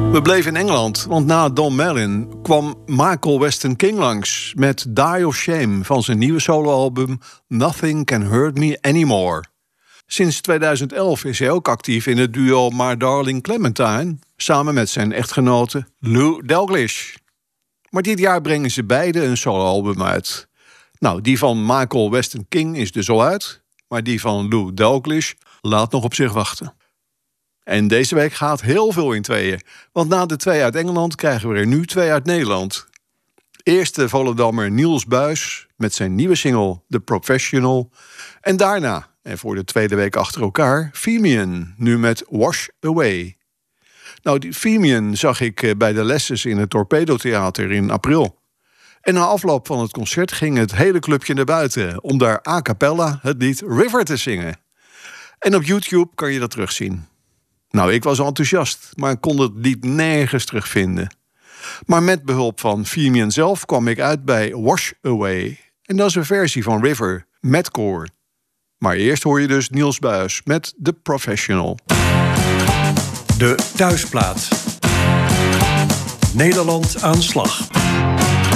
We bleven in Engeland, want na Don Mellin kwam Michael Weston King langs met Die of Shame van zijn nieuwe soloalbum Nothing Can Hurt Me Anymore. Sinds 2011 is hij ook actief in het duo My Darling Clementine, samen met zijn echtgenote Lou Dalglish. Maar dit jaar brengen ze beiden een soloalbum uit. Nou, die van Michael Weston King is dus al uit, maar die van Lou Dalglish laat nog op zich wachten. En deze week gaat heel veel in tweeën. Want na de 2 uit Engeland krijgen we er nu 2 uit Nederland. Eerst de Volendammer Niels Buijs met zijn nieuwe single The Professional. En daarna, en voor de 2e week achter elkaar, Femian, nu met Wash Away. Nou, die Femian zag ik bij de Lesses in het Torpedo Theater in april. En na afloop van het concert ging het hele clubje naar buiten om daar a cappella het lied River te zingen. En op YouTube kan je dat terugzien. Nou, ik was enthousiast, maar ik kon het lied nergens terugvinden. Maar met behulp van Femian zelf kwam ik uit bij Wash Away. En dat is een versie van River met koor. Maar eerst hoor je dus Niels Buijs met The Professional. De thuisplaat. Nederland aan slag.